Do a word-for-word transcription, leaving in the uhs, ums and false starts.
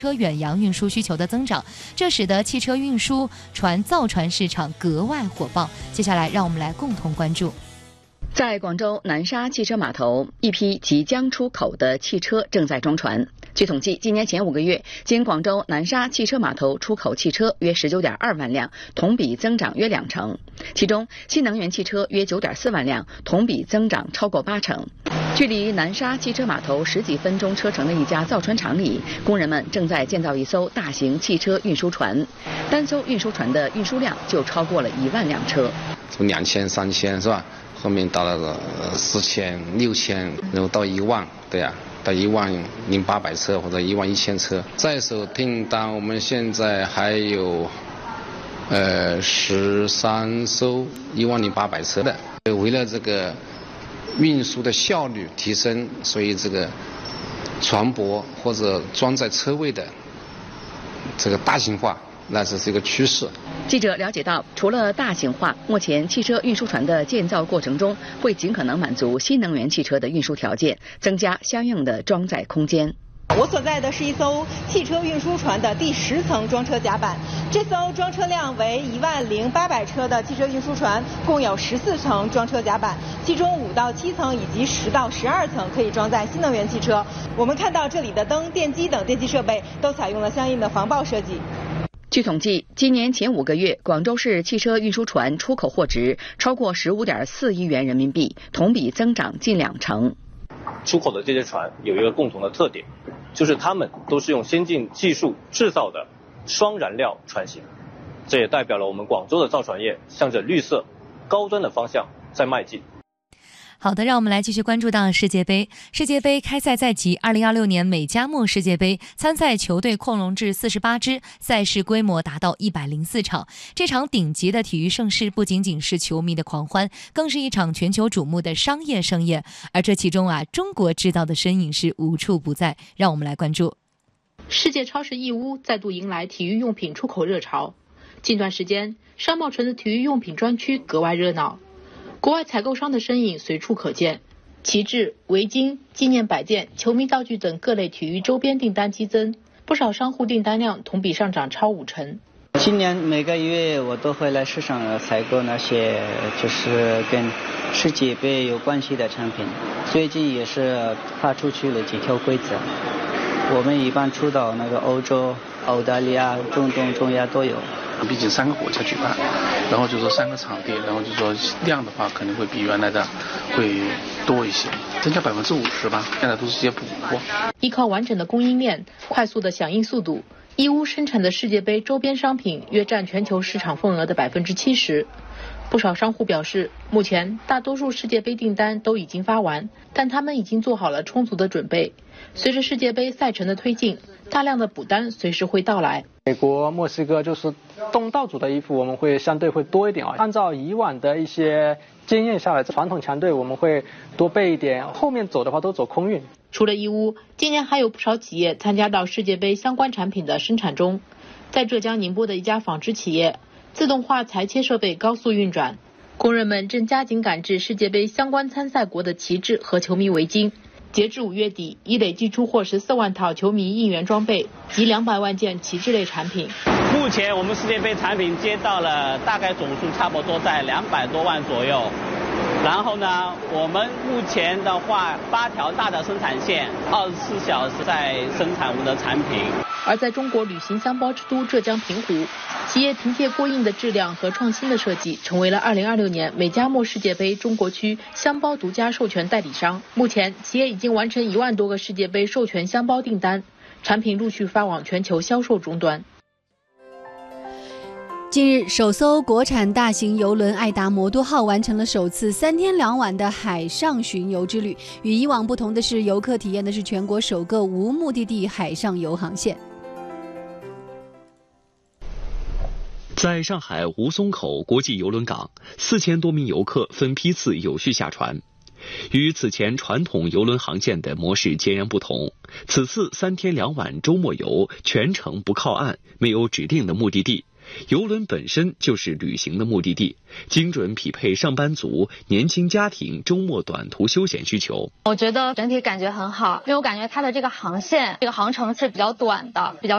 车远洋运输需求的增长，这使得汽车运输船造船市场格外火爆。接下来，让我们来共同关注。 在广州南沙汽车码头，一批即将出口的汽车正在装船。据统计，今年前五个月，经广州南沙汽车码头出口汽车约十九点二万辆，同比增长约两成。其中，新能源汽车约九点四万辆，同比增长超过八成。距离南沙汽车码头十几分钟车程的一家造船厂里，工人们正在建造一艘大型汽车运输船，单艘运输船的运输量就超过了一万辆车。 从两千、三千是吧？后面到了个四千、六千，然后到一万，对呀、啊，到一万零八百车或者一万一千车。在手订单，我们现在还有呃十三艘一万零八百车的。为了这个运输的效率提升，所以这个船舶或者装载车位的这个大型化，那这是一个趋势。 记者了解到，除了大型化，目前汽车运输船的建造过程中会尽可能满足新能源汽车的运输条件，增加相应的装载空间。 我所在的是一艘汽车运输船的第十层装车甲板，这艘装车量为一万零八百车的汽车运输船共有十四层装车甲板，其中五到七层以及十到十二层可以装载新能源汽车。我们看到这里的灯、电机等电气设备都采用了相应的防爆设计。 据统计，今年前五个月，广州市汽车运输船出口货值超过十五点四亿元人民币，同比增长近两成。 出口的这些船有一个共同的特点，就是它们都是用先进技术制造的双燃料船型，这也代表了我们广州的造船业向着绿色、高端的方向在迈进。 好的，让我们来继续关注到世界杯。世界杯开赛在即，二零二六年美加墨世界杯参赛球队扩容至四十八支，赛事规模达到一百零四场。这场顶级的体育盛事不仅仅是球迷的狂欢，更是一场全球瞩目的商业盛宴。而这其中啊，中国制造的身影是无处不在。让我们来关注。 世界超市义乌再度迎来体育用品出口热潮。近段时间，商贸城的体育用品专区格外热闹。国外采购商的身影随处可见，旗帜、围巾、纪念摆件、球迷道具等各类体育周边订单激增，不少商户订单量同比上涨超五成。 今年每个月我都会来市场采购那些就是跟世界杯有关系的产品，最近也是发出去了几条规则。我们一般出到那个欧洲、澳大利亚、中东、中亚都有。 毕竟三个国家举办，然后就说三个场地，然后就说量的话可能会比原来的会多一些，增加百分之五十吧。现在都是些补货。 依靠完整的供应链、快速的响应速度，义乌生产的世界杯周边商品约占全球市场份额的百分之七十。不少商户表示，目前大多数世界杯订单都已经发完，但他们已经做好了充足的准备。随着世界杯赛程的推进，大量的补单随时会到来。 美国、墨西哥就是东道主的衣服，我们会相对会多一点啊。按照以往的一些经验下来，传统强队我们会多备一点，后面走的话都走空运。 除了义乌，今年还有不少企业参加到世界杯相关产品的生产中。在浙江宁波的一家纺织企业，自动化裁切设备高速运转，工人们正加紧赶制世界杯相关参赛国的旗帜和球迷围巾。截至五月底，已累计出货十四万套球迷应援装备及两百万件旗帜类产品。 目前我们世界杯产品接到了大概总数差不多在两百多万左右。然后呢，我们目前的话，八条大的生产线，二十四小时在生产我们的产品。 而在中国旅行箱包之都浙江平湖，企业凭借过硬的质量和创新的设计，成为了二零二六年美加墨世界杯中国区箱包独家授权代理商。目前，企业已经完成一万多个世界杯授权箱包订单，产品陆续发往全球销售终端。 近日，首艘国产大型邮轮爱达摩多号完成了首次三天两晚的海上巡游之旅。与以往不同的是，游客体验的是全国首个无目的地海上游航线。 在上海吴淞口国际邮轮港，四千多名游客分批次有序下船。与此前传统邮轮航线的模式截然不同，此次三天两晚周末游全程不靠岸，没有指定的目的地。邮轮本身就是旅行的目的地，精准匹配上班族、年轻家庭周末短途休闲需求。 我觉得整体感觉很好，因为我感觉它的这个航线、这个航程是比较短的，比较